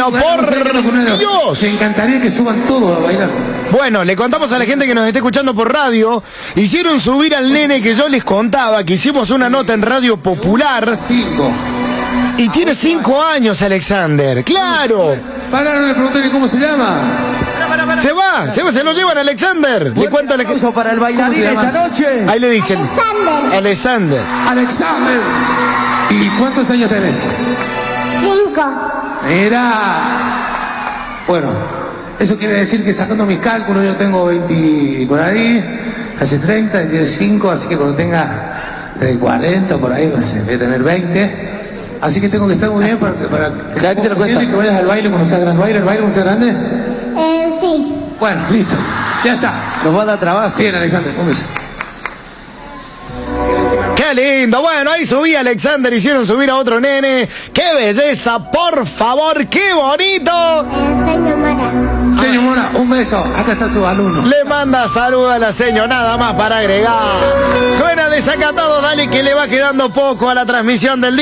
bueno, por Dios. Me encantaría que suban todos a bailar. Bueno, le contamos a la gente que nos está escuchando por radio. Hicieron subir al nene que yo les contaba, que hicimos una nota en Radio Popular. 5. Y tiene 5 años, Alexander. ¡Claro! Para, no le pregunté cómo se llama. Se lo llevan, Alexander. Le cuento aplauso para el bailarín esta noche. Ahí le dicen. Alexander. Alexander. ¿Y cuántos años tenés? 5. Mira. Bueno, eso quiere decir que sacando mis cálculos yo tengo 20 por ahí, casi 30, 25, así que cuando tenga de 40 por ahí voy a tener 20. Así que tengo que estar muy bien para que vayas al baile cuando sea grande. ¿El baile cuando sea grande? Sí. Bueno, listo. Ya está. Nos va a dar trabajo. Bien, Alexander, un beso. ¡Qué lindo! Bueno, ahí subí a Alexander, hicieron subir a otro nene. ¡Qué belleza! ¡Por favor! ¡Qué bonito! Señor Mora. Señor Mora, un beso. Acá está su alumno. Le manda salud a la señora, nada más para agregar. Suena desacatado, dale que le va quedando poco a la transmisión del día.